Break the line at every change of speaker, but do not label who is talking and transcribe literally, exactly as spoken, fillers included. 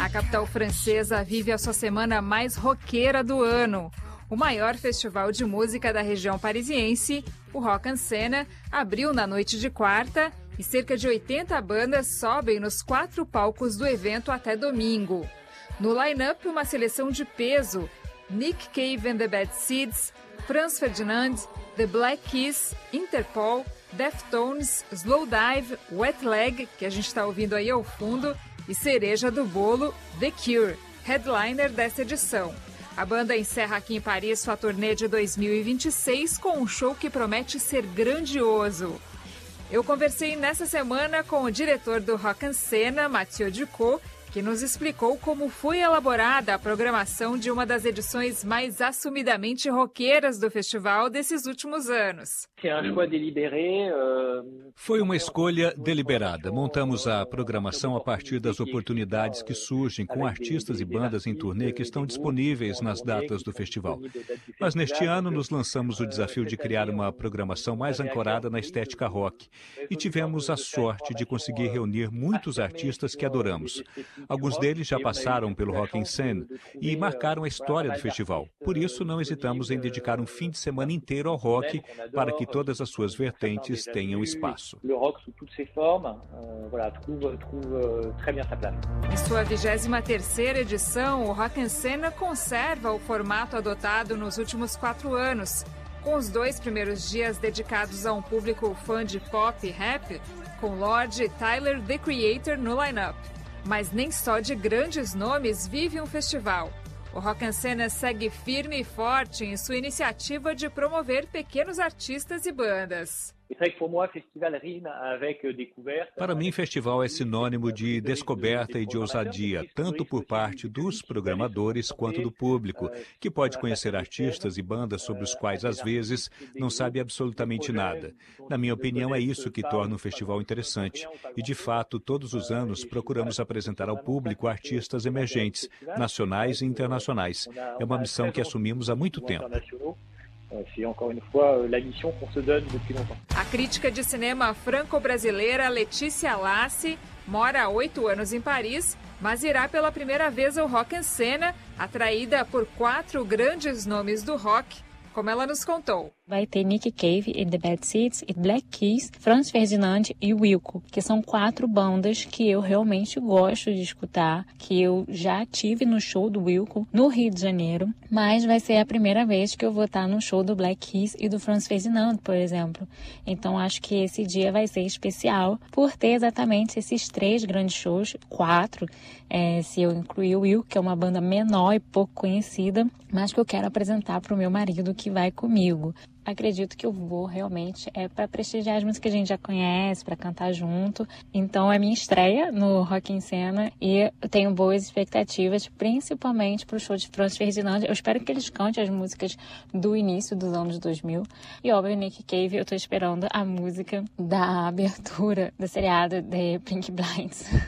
capital francesa vive a sua semana mais roqueira do ano. O maior festival de música da região parisiense, o Rock en Scène, abriu na noite de quarta e cerca de oitenta bandas sobem nos quatro palcos do evento até domingo. No line-up, uma seleção de peso: Nick Cave and the Bad Seeds, Franz Ferdinand, The Black Keys, Interpol, Deftones, Slowdive, Wet Leg, que a gente está ouvindo aí ao fundo, e cereja do bolo, The Cure, headliner dessa edição. A banda encerra aqui em Paris sua turnê de dois mil e vinte e seis com um show que promete ser grandioso. Eu conversei nessa semana com o diretor do Rock en Scène, Mathieu Ducot, que nos explicou como foi elaborada a programação de uma das edições mais assumidamente roqueiras do festival desses últimos anos.
Foi uma escolha deliberada. Montamos a programação a partir das oportunidades que surgem com artistas e bandas em turnê que estão disponíveis nas datas do festival. Mas neste ano nos lançamos o desafio de criar uma programação mais ancorada na estética rock e tivemos a sorte de conseguir reunir muitos artistas que adoramos. Alguns deles já passaram pelo Rock en Scène e marcaram a história do festival. Por isso, não hesitamos em dedicar um fim de semana inteiro ao rock para que todas as suas vertentes tenham espaço.
Em sua vigésima terceira edição, o Rock en Scène conserva o formato adotado nos últimos quatro anos, com os dois primeiros dias dedicados a um público fã de pop e rap, com Lorde e Tyler, The Creator, no line-up. Mas nem só de grandes nomes vive um festival. O Rock en Scène segue firme e forte em sua iniciativa de promover pequenos artistas e bandas.
Para mim, festival é sinônimo de descoberta e de ousadia, tanto por parte dos programadores quanto do público, que pode conhecer artistas e bandas sobre os quais, às vezes, não sabe absolutamente nada. Na minha opinião, é isso que torna um festival interessante. E, de fato, todos os anos procuramos apresentar ao público artistas emergentes, nacionais e internacionais. É uma missão que assumimos há muito tempo.
A crítica de cinema franco-brasileira Letícia Lassi mora há oito anos em Paris, mas irá pela primeira vez ao Rock en Scène, atraída por quatro grandes nomes do rock, como ela nos contou.
Vai ter Nick Cave and the Bad Seeds, e Black Keys, Franz Ferdinand e Wilco, que são quatro bandas que eu realmente gosto de escutar, que eu já tive no show do Wilco no Rio de Janeiro, mas vai ser a primeira vez que eu vou estar no show do Black Keys e do Franz Ferdinand, por exemplo. Então acho que esse dia vai ser especial por ter exatamente esses três grandes shows, quatro, é, se eu incluir o Wilco, que é uma banda menor e pouco conhecida, mas que eu quero apresentar para o meu marido que vai comigo. Acredito que eu vou realmente é para prestigiar as músicas que a gente já conhece, para cantar junto. Então é minha estreia no Rock en Scène e eu tenho boas expectativas, principalmente para o show de Franz Ferdinand. Eu espero que eles cantem as músicas do início dos anos dois mil. E óbvio, Nick Cave, eu estou esperando a música da abertura da seriado The Pink Blinds.